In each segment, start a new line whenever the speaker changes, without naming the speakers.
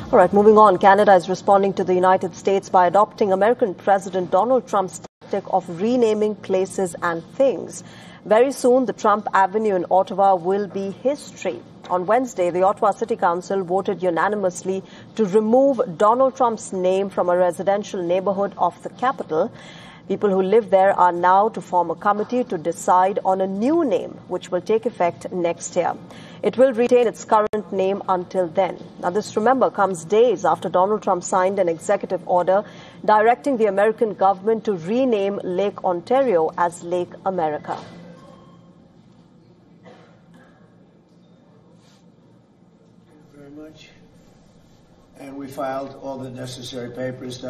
All right, moving on. Canada is responding to the United States by adopting American President Donald Trump's tactic of renaming places and things. Very soon, the Trump Avenue in Ottawa will be history. On Wednesday, the Ottawa City Council voted unanimously to remove Donald Trump's name from a residential neighborhood of the capital. People who live there are now to form a committee to decide on a new name, which will take effect next year. It will retain its current name until then. Now, this, remember, comes days after Donald Trump signed an executive order directing the American government to rename Lake Ontario as Lake America.
Thank you very much. And we filed all the necessary papers.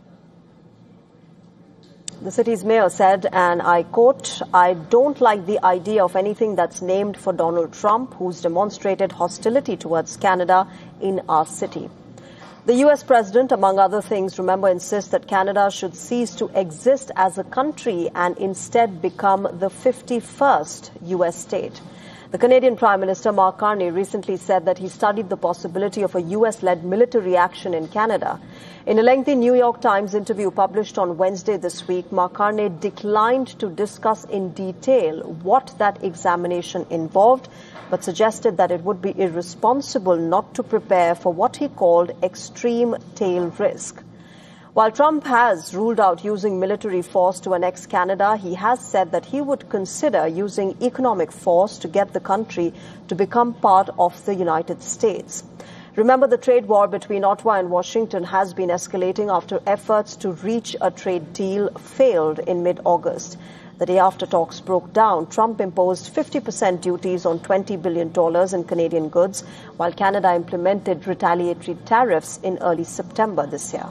The city's mayor said, and I quote, "I don't like the idea of anything that's named for Donald Trump, who's demonstrated hostility towards Canada in our city." The U.S. president, among other things, remember, insists that Canada should cease to exist as a country and instead become the 51st U.S. state. The Canadian Prime Minister, Mark Carney, recently said that he studied the possibility of a U.S.-led military action in Canada. In a lengthy New York Times interview published on Wednesday this week, Mark Carney declined to discuss in detail what that examination involved, but suggested that it would be irresponsible not to prepare for what he called extreme tail risk. While Trump has ruled out using military force to annex Canada, he has said that he would consider using economic force to get the country to become part of the United States. Remember, the trade war between Ottawa and Washington has been escalating after efforts to reach a trade deal failed in mid-August. The day after talks broke down, Trump imposed 50% duties on $20 billion in Canadian goods, while Canada implemented retaliatory tariffs in early September this year.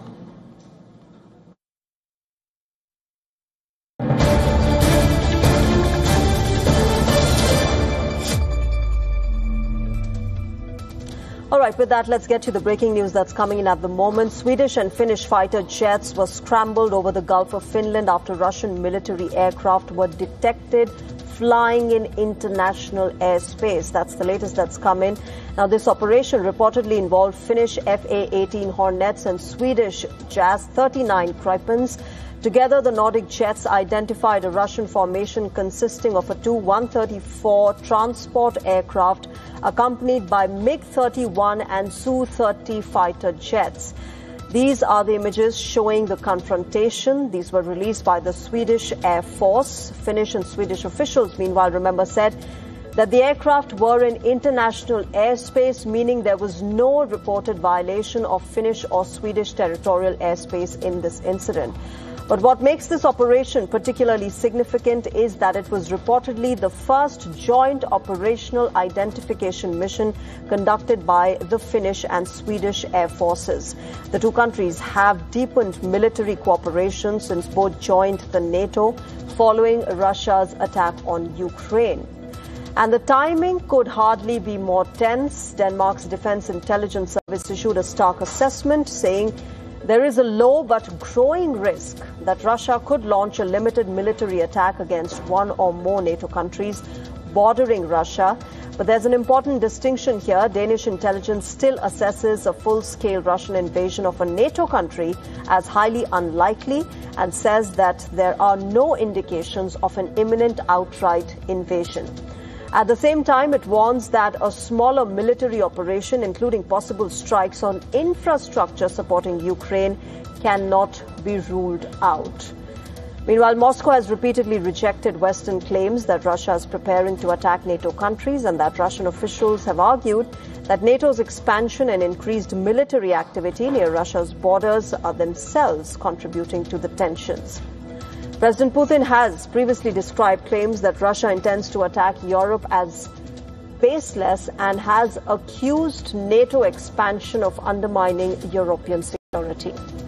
All right, with that, let's get to the breaking news that's coming in at the moment. Swedish and Finnish fighter jets were scrambled over the Gulf of Finland after Russian military aircraft were detected flying in international airspace. That's the latest that's come in. Now, this operation reportedly involved Finnish FA-18 Hornets and Swedish JAS 39 Gripens. Together, the Nordic jets identified a Russian formation consisting of a Tu-134 transport aircraft accompanied by MiG-31 and Su-30 fighter jets. These are the images showing the confrontation. These were released by the Swedish Air Force. Finnish and Swedish officials, meanwhile, remember, said that the aircraft were in international airspace, meaning there was no reported violation of Finnish or Swedish territorial airspace in this incident. But what makes this operation particularly significant is that it was reportedly the first joint operational identification mission conducted by the Finnish and Swedish air forces. The two countries have deepened military cooperation since both joined the NATO following Russia's attack on Ukraine. And the timing could hardly be more tense. Denmark's Defense Intelligence Service issued a stark assessment saying there is a low but growing risk that Russia could launch a limited military attack against one or more NATO countries bordering Russia. But there's an important distinction here. Danish intelligence still assesses a full-scale Russian invasion of a NATO country as highly unlikely and says that there are no indications of an imminent outright invasion. At the same time, it warns that a smaller military operation, including possible strikes on infrastructure supporting Ukraine, cannot be ruled out. Meanwhile, Moscow has repeatedly rejected Western claims that Russia is preparing to attack NATO countries, and that Russian officials have argued that NATO's expansion and increased military activity near Russia's borders are themselves contributing to the tensions. President Putin has previously described claims that Russia intends to attack Europe as baseless and has accused NATO expansion of undermining European security.